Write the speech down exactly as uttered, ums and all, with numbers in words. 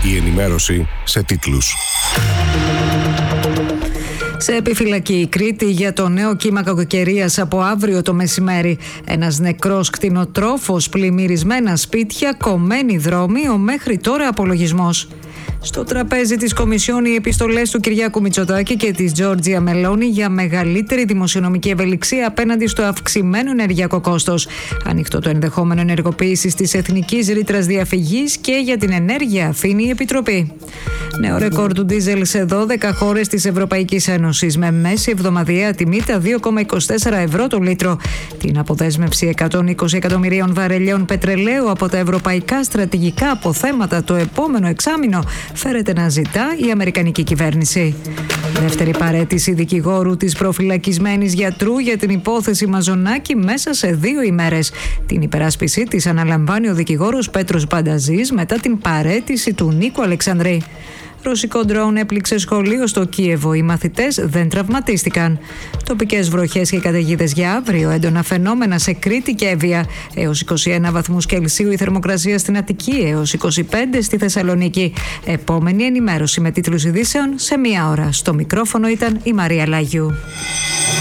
Η ενημέρωση σε τίτλους. Σε επιφυλακή η Κρήτη για το νέο κύμα κακοκαιρίας από αύριο το μεσημέρι. Ένας νεκρός κτηνοτρόφος, πλημμυρισμένα σπίτια, κομμένοι δρόμοι, ο μέχρι τώρα απολογισμός. Στο τραπέζι της Κομισιόν οι επιστολές του Κυριάκου Μητσοτάκη και της Τζόρτζια Μελόνι για μεγαλύτερη δημοσιονομική ευελιξία απέναντι στο αυξημένο ενεργειακό κόστος. Ανοιχτό το ενδεχόμενο ενεργοποίησης της εθνικής ρήτρας διαφυγής και για την ενέργεια αφήνει η Επιτροπή. Νέο ρεκόρ του ντίζελ σε δώδεκα χώρες της Ευρωπαϊκής Ένωσης με μέση εβδομαδιαία τιμή τα δύο κόμμα είκοσι τέσσερα ευρώ το λίτρο. Την αποδέσμευση εκατόν είκοσι εκατομμυρίων βαρελιών πετρελαίου από τα ευρωπαϊκά στρατηγικά αποθέματα το επόμενο εξάμηνο φέρεται να ζητά η αμερικανική κυβέρνηση. Δεύτερη παραίτηση δικηγόρου της προφυλακισμένης γιατρού για την υπόθεση Μαζονάκη μέσα σε δύο ημέρες. Την υπεράσπιση της αναλαμβάνει ο δικηγόρος Πέτρος Πανταζής μετά την παραίτηση του Νίκου Αλεξανδρή. Ρωσικό ντρόουν έπληξε σχολείο στο Κίεβο. Οι μαθητές δεν τραυματίστηκαν. Τοπικές βροχές και καταιγίδες για αύριο. Έντονα φαινόμενα σε Κρήτη και Εύβοια. Έως είκοσι ένα βαθμούς Κελσίου η θερμοκρασία στην Αττική. Έως είκοσι πέντε στη Θεσσαλονίκη. Επόμενη ενημέρωση με τίτλους ειδήσεων σε μία ώρα. Στο μικρόφωνο ήταν η Μαρία Λάγιου.